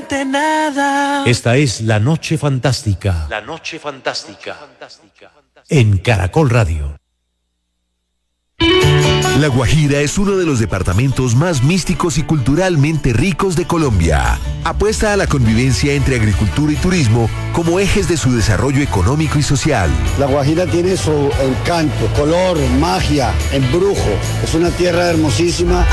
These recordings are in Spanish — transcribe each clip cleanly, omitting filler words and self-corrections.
absolutamente nada. Esta es La Noche Fantástica. La Noche Fantástica. En Caracol Radio. La Guajira es uno de los departamentos más místicos y culturalmente ricos de Colombia. Apuesta a la convivencia entre agricultura y turismo como ejes de su desarrollo económico y social. La Guajira tiene su encanto, color, magia, embrujo. Es una tierra hermosísima.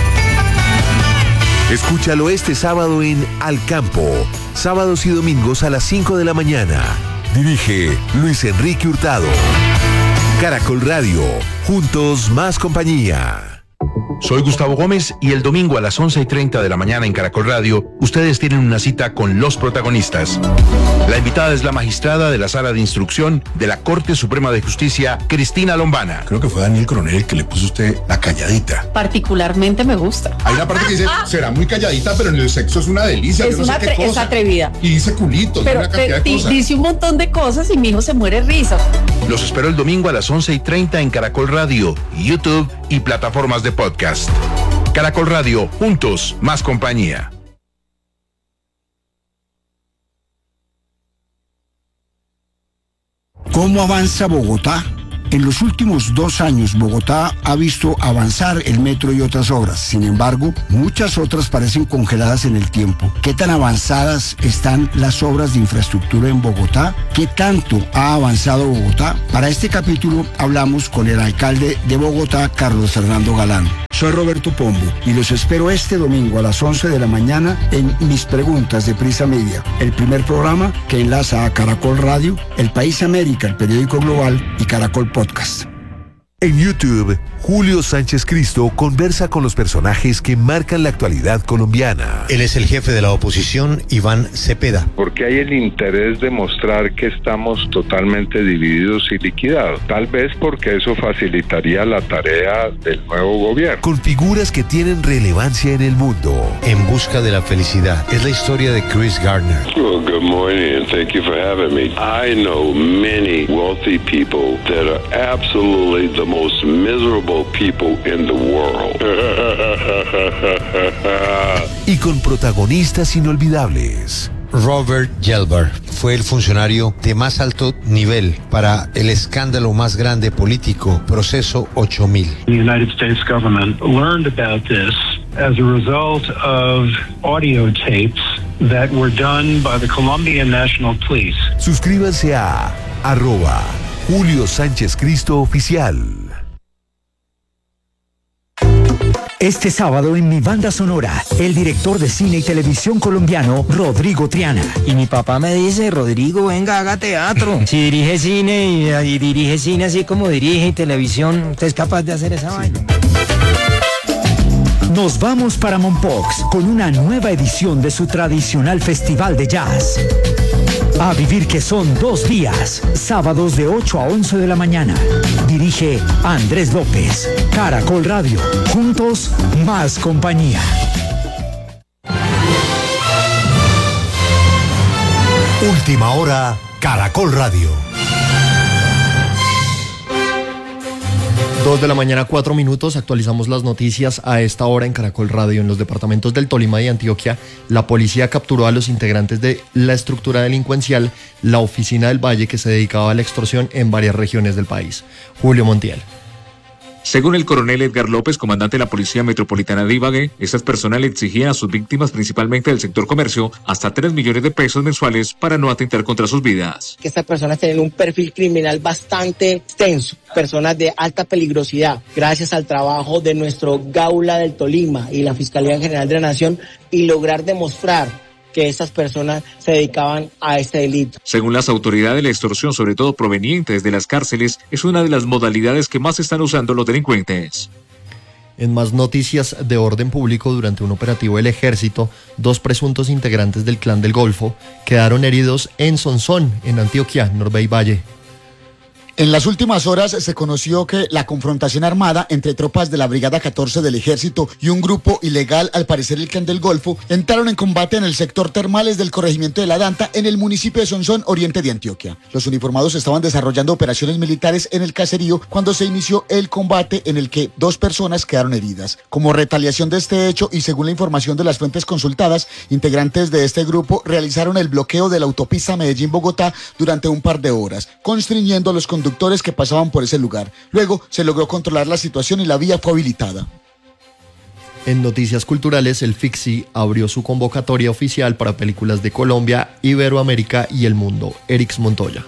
Escúchalo este sábado en Al Campo, sábados y domingos a las 5 de la mañana. Dirige Luis Enrique Hurtado. Caracol Radio, juntos más compañía. Soy Gustavo Gómez y el domingo a las 11:30 de la mañana en Caracol Radio, ustedes tienen una cita con los protagonistas. La invitada es la magistrada de la Sala de Instrucción de la Corte Suprema de Justicia, Cristina Lombana. Creo que fue Daniel Coronel el que le puso a usted la calladita. Particularmente me gusta. Hay una parte que dice, será muy calladita, pero en el sexo es una delicia. Es, es atrevida. Y dice culito, pero una cantidad de cosas. Dice un montón de cosas y mi hijo se muere risa. Los espero el domingo a las 11:30 en Caracol Radio, YouTube y plataformas de podcast. Caracol Radio, juntos, más compañía. ¿Cómo avanza Bogotá? En los últimos 2 años, Bogotá ha visto avanzar el metro y otras obras. Sin embargo, muchas otras parecen congeladas en el tiempo. ¿Qué tan avanzadas están las obras de infraestructura en Bogotá? ¿Qué tanto ha avanzado Bogotá? Para este capítulo hablamos con el alcalde de Bogotá, Carlos Fernando Galán. Soy Roberto Pombo y los espero este domingo a las 11 de la mañana en Mis Preguntas de Prisa Media, el primer programa que enlaza a Caracol Radio, El País América, el periódico global y Caracol Podcast. En YouTube, Julio Sánchez Cristo conversa con los personajes que marcan la actualidad colombiana. Él es el jefe de la oposición, Iván Cepeda. Porque hay el interés de mostrar que estamos totalmente divididos y liquidados. Tal vez porque eso facilitaría la tarea del nuevo gobierno. Con figuras que tienen relevancia en el mundo. En busca de la felicidad. Es la historia de Chris Gardner. Well, good morning and thank you for having me. I know many wealthy people that are absolutely the most miserable people in the world. Y con protagonistas inolvidables. Robert Gelbar fue el funcionario de más alto nivel para el escándalo más grande político, Proceso 8000. The United States government learned about this as a result of audio tapes that were done by the Colombian National Police. Suscríbanse a @Julio Sánchez Cristo Oficial. Este sábado en Mi Banda Sonora, el director de cine y televisión colombiano, Rodrigo Triana. Y mi papá me dice, Rodrigo, venga, haga teatro. Si dirige cine y dirige cine así como dirige y televisión, ¿usted es capaz de hacer esa vaina? Nos vamos para Mompox con una nueva edición de su tradicional festival de jazz. A vivir que son 2 días, sábados de 8 a 11 de la mañana. Dirige Andrés López. Caracol Radio, juntos, más compañía. Última hora, Caracol Radio. 2 de la mañana, 4 minutos, actualizamos las noticias a esta hora en Caracol Radio. En los departamentos del Tolima y Antioquia, la policía capturó a los integrantes de la estructura delincuencial La Oficina del Valle, que se dedicaba a la extorsión en varias regiones del país. Julio Montiel. Según el coronel Edgar López, comandante de la Policía Metropolitana de Ibagué, estas personas le exigían a sus víctimas, principalmente del sector comercio, hasta 3 millones de pesos mensuales para no atentar contra sus vidas. Que estas personas tienen un perfil criminal bastante extenso, personas de alta peligrosidad, gracias al trabajo de nuestro Gaula del Tolima y la Fiscalía General de la Nación, y lograr demostrar que estas personas se dedicaban a este delito. Según las autoridades, la extorsión, sobre todo proveniente desde las cárceles, es una de las modalidades que más están usando los delincuentes. En más noticias de orden público, durante un operativo del Ejército, 2 presuntos integrantes del Clan del Golfo quedaron heridos en Sonsón, en Antioquia, Norbey Valle. En las últimas horas se conoció que la confrontación armada entre tropas de la Brigada 14 del Ejército y un grupo ilegal, al parecer el Clan del Golfo, entraron en combate en el sector Termales del corregimiento de La Danta, en el municipio de Sonsón, oriente de Antioquia. Los uniformados estaban desarrollando operaciones militares en el caserío cuando se inició el combate, en el que 2 personas quedaron heridas. Como retaliación de este hecho y según la información de las fuentes consultadas, integrantes de este grupo realizaron el bloqueo de la autopista Medellín-Bogotá durante un par de horas, constriñendo a los conductores que pasaban por ese lugar. Luego se logró controlar la situación y la vía fue habilitada. En noticias culturales, el FICSI abrió su convocatoria oficial para películas de Colombia, Iberoamérica y el mundo. Erix Montoya.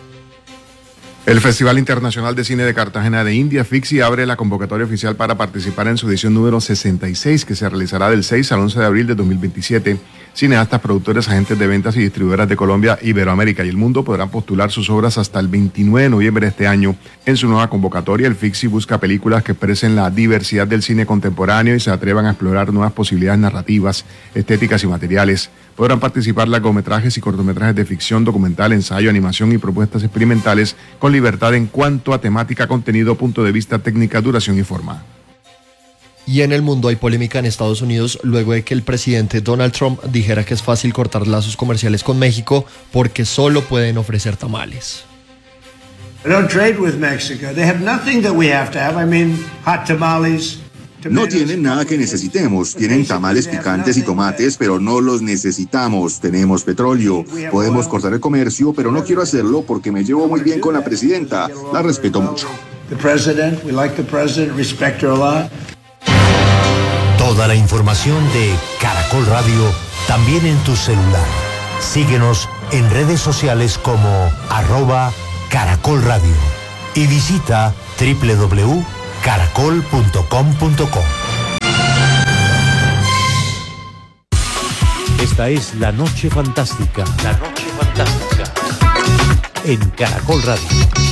El Festival Internacional de Cine de Cartagena de India, FICSI, abre la convocatoria oficial para participar en su edición número 66, que se realizará del 6 al 11 de abril de 2027. Cineastas, productores, agentes de ventas y distribuidoras de Colombia, Iberoamérica y el mundo podrán postular sus obras hasta el 29 de noviembre de este año. En su nueva convocatoria, el FICSI busca películas que expresen la diversidad del cine contemporáneo y se atrevan a explorar nuevas posibilidades narrativas, estéticas y materiales. Podrán participar largometrajes y cortometrajes de ficción, documental, ensayo, animación y propuestas experimentales con libertad en cuanto a temática, contenido, punto de vista, técnica, duración y forma. Y en el mundo hay polémica en Estados Unidos luego de que el presidente Donald Trump dijera que es fácil cortar lazos comerciales con México porque solo pueden ofrecer tamales. I don't trade with Mexico. They have nothing that we have to have. I mean, hot tamales. No tienen nada que necesitemos. Tienen tamales picantes y tomates, pero no los necesitamos. Tenemos petróleo. Podemos cortar el comercio, pero no quiero hacerlo porque me llevo muy bien con la presidenta. La respeto mucho. The president, we like the president, respect her a lot. Toda la información de Caracol Radio también en tu celular. Síguenos en redes sociales como @Caracol Radio y visita www.caracol.com.co. Esta es La Noche Fantástica. La Noche Fantástica. En Caracol Radio.